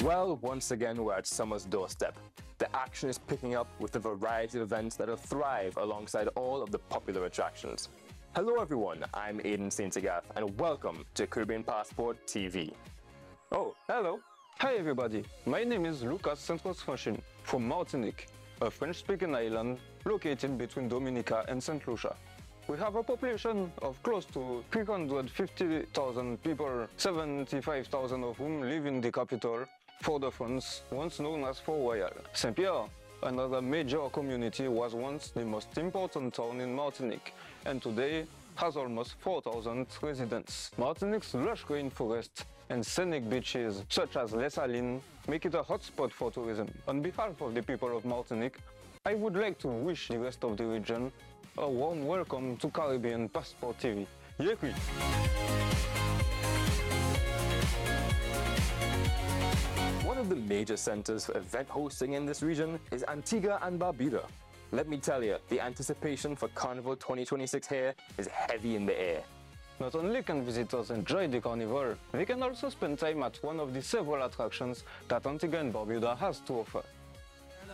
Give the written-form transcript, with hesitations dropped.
Well, once again, we're at summer's doorstep. The action is picking up with a variety of events that'll thrive alongside all of the popular attractions. Hello everyone, I'm Aidan St. Agath and welcome to Caribbean Passport TV. Oh, hello. Hi everybody, my name is Lucas Santos-Fashin from Martinique, a French-speaking island located between Dominica and St. Lucia. We have a population of close to 350,000 people, 75,000 of whom live in the capital, Fort-de-France, once known as Fort Royal. Saint-Pierre, another major community, was once the most important town in Martinique, and today has almost 4,000 residents. Martinique's lush rainforest and scenic beaches, such as Les Salines, make it a hotspot for tourism. On behalf of the people of Martinique, I would like to wish the rest of the region a warm welcome to Caribbean Passport TV. Yekui! One of the major centers for event hosting in this region is Antigua and Barbuda. Let me tell you, the anticipation for Carnival 2026 here is heavy in the air. Not only can visitors enjoy the carnival, they can also spend time at one of the several attractions that Antigua and Barbuda has to offer.